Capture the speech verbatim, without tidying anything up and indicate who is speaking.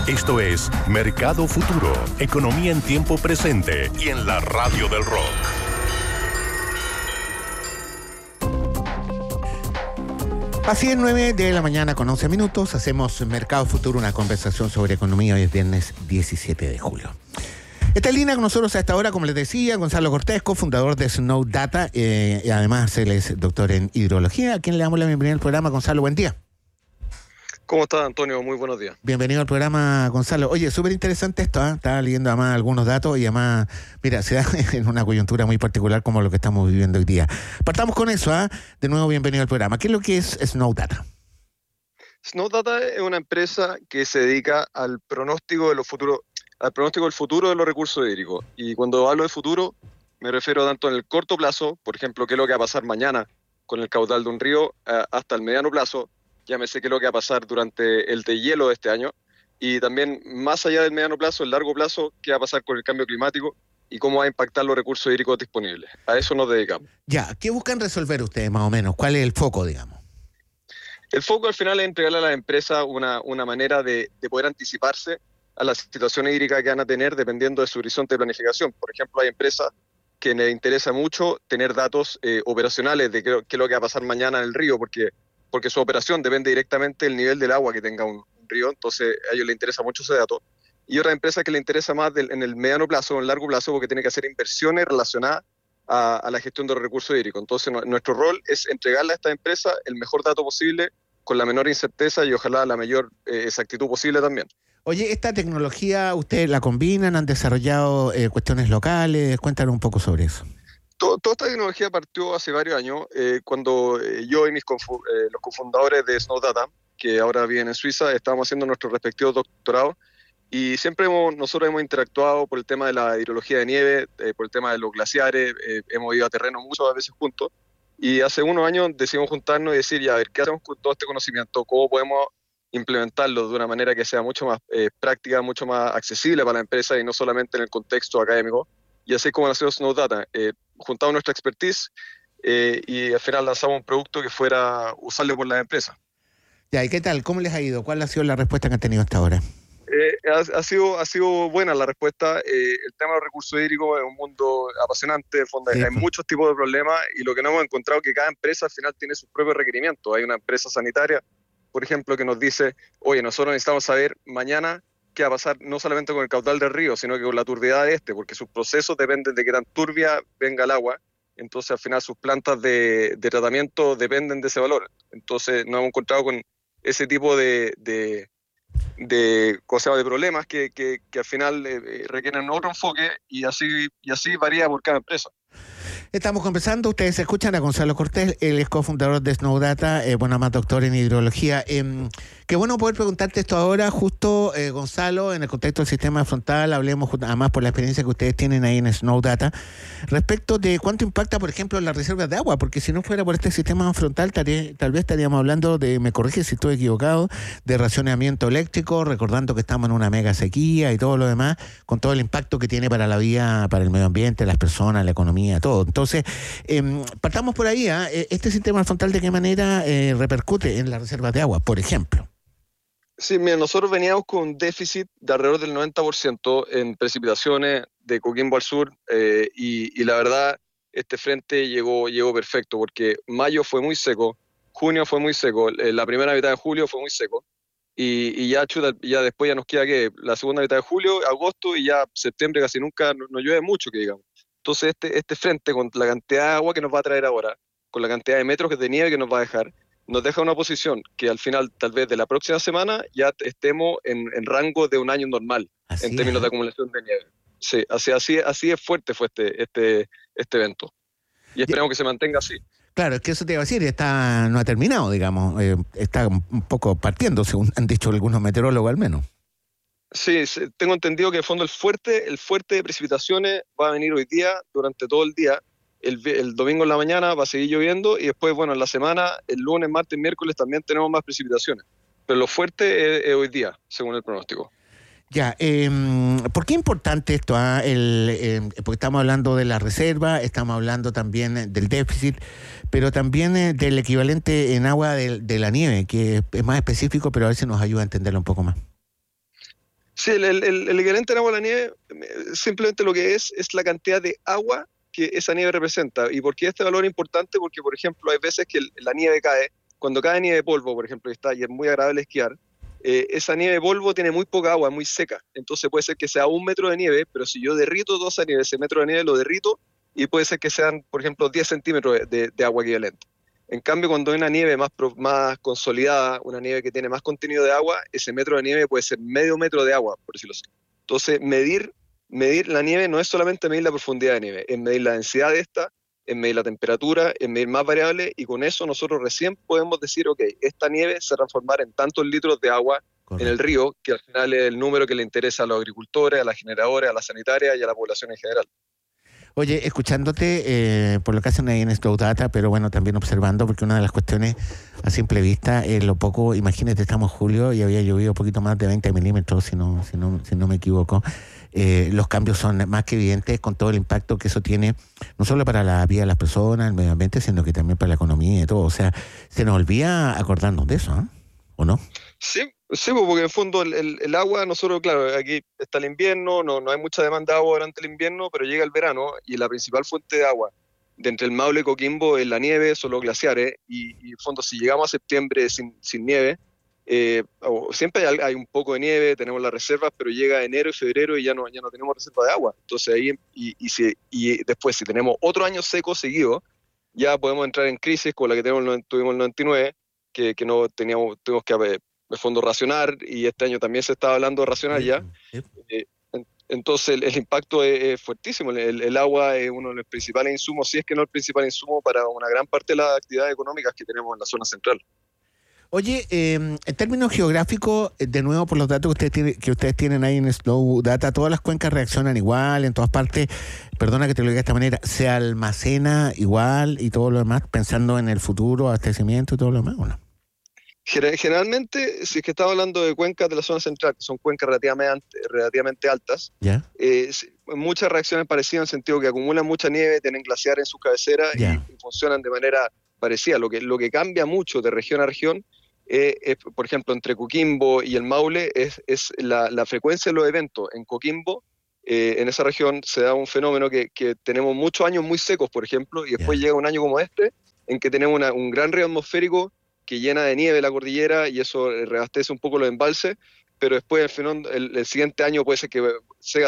Speaker 1: Esto es Mercado Futuro, economía en tiempo presente y en la radio del rock.
Speaker 2: Así es, nueve de la mañana con once minutos, hacemos Mercado Futuro, una conversación sobre economía. Hoy es viernes diecisiete de julio. Está en línea con nosotros a esta hora, como les decía, Gonzalo Cortés, cofundador de Snowdata, eh, y además él es doctor en hidrología, a quien le damos la bienvenida al programa. Gonzalo, buen día.
Speaker 3: ¿Cómo estás, Antonio? Muy buenos días.
Speaker 2: Bienvenido al programa, Gonzalo. Oye, súper interesante esto, ¿eh? Estaba leyendo además algunos datos y además, mira, se da en una coyuntura muy particular como lo que estamos viviendo hoy día. Partamos con eso, ¿eh? De nuevo, bienvenido al programa. ¿Qué es lo que es Snowdata?
Speaker 3: Snowdata es una empresa que se dedica al pronóstico de los futuros, al pronóstico del futuro de los recursos hídricos. Y cuando hablo de futuro, me refiero tanto en el corto plazo, por ejemplo, qué es lo que va a pasar mañana con el caudal de un río, hasta el mediano plazo, llámese qué es lo que va a pasar durante el deshielo de este año, y también más allá del mediano plazo, el largo plazo, qué va a pasar con el cambio climático y cómo va a impactar los recursos hídricos disponibles. A eso nos dedicamos.
Speaker 2: Ya, ¿qué buscan resolver ustedes más o menos? ¿Cuál es el foco, digamos?
Speaker 3: El foco al final es entregarle a las empresas una, una manera de, de poder anticiparse a las situaciones hídricas que van a tener dependiendo de su horizonte de planificación. Por ejemplo, hay empresas que les interesa mucho tener datos eh, operacionales de qué, qué es lo que va a pasar mañana en el río, porque porque su operación depende directamente del nivel del agua que tenga un, un río, entonces a ellos les interesa mucho ese dato. Y otra empresa que le interesa más del, en el mediano plazo o en el largo plazo, porque tiene que hacer inversiones relacionadas a, a la gestión de los recursos hídricos. Entonces no, nuestro rol es entregarle a esta empresa el mejor dato posible, con la menor incerteza y ojalá la mayor eh, exactitud posible también.
Speaker 2: Oye, ¿esta tecnología ustedes la combinan? ¿Han desarrollado eh, cuestiones locales? Cuéntanos un poco sobre eso.
Speaker 3: Todo, toda esta tecnología partió hace varios años, eh, cuando eh, yo y mis confu eh, los cofundadores de Snowdata, que ahora viven en Suiza, estábamos haciendo nuestros respectivos doctorados, y siempre hemos, nosotros hemos interactuado por el tema de la hidrología de nieve, eh, por el tema de los glaciares, eh, hemos ido a terreno muchas veces juntos, y hace unos años decidimos juntarnos y decir, ya, a ver, ¿qué hacemos con todo este conocimiento? ¿Cómo podemos implementarlo de una manera que sea mucho más eh, práctica, mucho más accesible para la empresa y no solamente en el contexto académico? Y así como nació Snowdata, eh, juntamos nuestra expertise eh, y al final lanzamos un producto que fuera usable por las empresas.
Speaker 2: Ya, ¿y qué tal? ¿Cómo les ha ido? ¿Cuál ha sido la respuesta que han tenido hasta ahora?
Speaker 3: Eh, ha, ha, sido, ha sido buena la respuesta. Eh, el tema de los recursos hídricos es un mundo apasionante, en fondo, sí, hay pues. muchos tipos de problemas y lo que no hemos encontrado es que cada empresa al final tiene sus propios requerimientos. Hay una empresa sanitaria, por ejemplo, que nos dice, oye, nosotros necesitamos saber mañana qué va a pasar no solamente con el caudal del río, sino que con la turbiedad de este, porque sus procesos dependen de qué tan turbia venga el agua, entonces al final sus plantas de, de tratamiento dependen de ese valor. Entonces nos hemos encontrado con ese tipo de, de, de, cosas, de problemas que, que, que al final eh, requieren otro enfoque y así, y así varía por cada empresa.
Speaker 2: Estamos conversando, ustedes escuchan a Gonzalo Cortés, él es cofundador de Snowdata, eh, bueno, más doctor en hidrología. Eh, qué bueno poder preguntarte esto ahora, justo, eh, Gonzalo, en el contexto del sistema frontal, hablemos además por la experiencia que ustedes tienen ahí en Snowdata, respecto de cuánto impacta, por ejemplo, las reservas de agua, porque si no fuera por este sistema frontal, tal, tal vez estaríamos hablando de, me corrige si estoy equivocado, de racionamiento eléctrico, recordando que estamos en una mega sequía y todo lo demás, con todo el impacto que tiene para la vida, para el medio ambiente, las personas, la economía, todo. Entonces, eh, partamos por ahí, ¿eh? Este sistema frontal, ¿de qué manera eh, repercute en las reservas de agua, por ejemplo?
Speaker 3: Sí, mira, nosotros veníamos con un déficit de alrededor del noventa por ciento en precipitaciones de Coquimbo al sur, eh, y, y la verdad, este frente llegó, llegó perfecto, porque mayo fue muy seco, junio fue muy seco, eh, la primera mitad de julio fue muy seco, y, y ya, chuta, ya después ya nos queda que la segunda mitad de julio, agosto, y ya septiembre casi nunca no, no llueve mucho, que digamos. Entonces este, este frente, con la cantidad de agua que nos va a traer ahora, con la cantidad de metros de nieve que nos va a dejar, nos deja una posición que al final, tal vez de la próxima semana, ya estemos en, en rango de un año normal, así en términos es. de acumulación de nieve. Sí, así, así, así es fuerte fue este, este, este evento. Y esperemos que se mantenga así.
Speaker 2: Claro, es que eso te iba a decir, está, no ha terminado, digamos, eh, está un poco partiendo, según han dicho algunos meteorólogos al menos.
Speaker 3: Sí, tengo entendido que en el fondo el fuerte, el fuerte de precipitaciones va a venir hoy día, durante todo el día. El, el domingo en la mañana va a seguir lloviendo y después, bueno, en la semana, el lunes, martes, miércoles también tenemos más precipitaciones. Pero lo fuerte es, es hoy día, según el pronóstico.
Speaker 2: Ya, eh, ¿por qué es importante esto? Ah? El, eh, porque estamos hablando de la reserva, estamos hablando también del déficit, pero también eh, del equivalente en agua de, de la nieve, que es más específico, pero a veces nos ayuda a entenderlo un poco más.
Speaker 3: Sí, el, el, el equivalente en agua a la nieve, simplemente lo que es, es la cantidad de agua que esa nieve representa. ¿Y por qué este valor es importante? Porque, por ejemplo, hay veces que la nieve cae, cuando cae nieve de polvo, por ejemplo, y, está, y es muy agradable esquiar, eh, esa nieve de polvo tiene muy poca agua, es muy seca. Entonces puede ser que sea un metro de nieve, pero si yo derrito toda esa nieve, ese metro de nieve lo derrito, y puede ser que sean, por ejemplo, diez centímetros de, de, de agua equivalente. En cambio, cuando hay una nieve más, más consolidada, una nieve que tiene más contenido de agua, ese metro de nieve puede ser medio metro de agua, por decirlo así. Entonces, medir Medir la nieve no es solamente medir la profundidad de nieve, es medir la densidad de esta, es medir la temperatura, es medir más variables, y con eso nosotros recién podemos decir, ok, esta nieve se transformará en tantos litros de agua Correcto. En el río, que al final es el número que le interesa a los agricultores, a las generadoras, a las sanitarias y a la población en general.
Speaker 2: Oye, escuchándote, eh, por lo que hacen ahí en Snow Data, pero bueno, también observando, porque una de las cuestiones a simple vista es lo poco, imagínate, estamos en julio y había llovido un poquito más de veinte milímetros, si no, si no, si no me equivoco. Eh, los cambios son más que evidentes con todo el impacto que eso tiene, no solo para la vida de las personas, el medio ambiente, sino que también para la economía y todo. O sea, se nos olvida acordarnos de eso, ¿eh? ¿O no?
Speaker 3: Sí, sí, porque en el fondo el, el, el agua, nosotros, claro, aquí está el invierno, no, no hay mucha demanda de agua durante el invierno, pero llega el verano y la principal fuente de agua de entre el Maule y Coquimbo es la nieve, son los glaciares, y, y en el fondo si llegamos a septiembre sin, sin nieve, eh, siempre hay, hay un poco de nieve, tenemos las reservas, pero llega enero y febrero y ya no, ya no tenemos reserva de agua. Entonces ahí, y, y, si, y después si tenemos otro año seco seguido, ya podemos entrar en crisis como la que tenemos, tuvimos en el noventa y nueve, que, que no teníamos, tuvimos que haber de fondo racionar, y este año también se estaba hablando de racionar ya. Eh, entonces el, el impacto es, es fuertísimo. El, el agua es uno de los principales insumos, si es que no el principal insumo, para una gran parte de las actividades económicas que tenemos en la zona central.
Speaker 2: Oye, eh, en términos geográficos, de nuevo, por los datos que ustedes, tiene, que ustedes tienen ahí en Snow Data, todas las cuencas reaccionan igual, en todas partes, perdona que te lo diga de esta manera, se almacena igual y todo lo demás, pensando en el futuro, abastecimiento y todo lo demás, ¿o no?
Speaker 3: Generalmente, si es que estamos hablando de cuencas de la zona central, que son cuencas relativamente, relativamente altas,
Speaker 2: ¿Ya?
Speaker 3: eh, muchas reacciones parecidas en el sentido que acumulan mucha nieve, tienen glaciares en sus cabeceras y, y funcionan de manera parecida. Lo que, lo que cambia mucho de región a región, eh, es, por ejemplo, entre Coquimbo y el Maule, es, es la, la frecuencia de los eventos. En Coquimbo, eh, en esa región, se da un fenómeno que, que tenemos muchos años muy secos, por ejemplo, y después yeah. llega un año como este, en que tenemos una, un gran río atmosférico que llena de nieve la cordillera y eso reabastece un poco los embalses, pero después el, el, el siguiente año puede ser que sea,